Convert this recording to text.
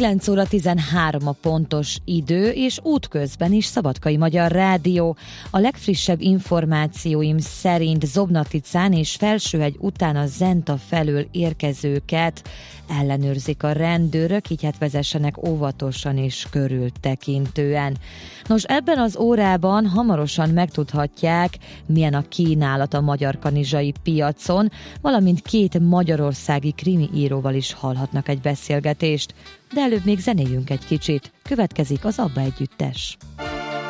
9 óra 13 a pontos idő, és útközben is Szabadkai Magyar Rádió. A legfrissebb információim szerint Zobnaticán és Felsőhegy után a Zenta felől érkezőket ellenőrzik a rendőrök, így hát vezessenek óvatosan és körültekintően. Nos, ebben az órában hamarosan megtudhatják, milyen a kínálat a magyarkanizsai piacon, valamint 2 magyarországi krimi íróval is hallhatnak egy beszélgetést. De előbb még zenéljünk egy kicsit. Következik az Abba együttes.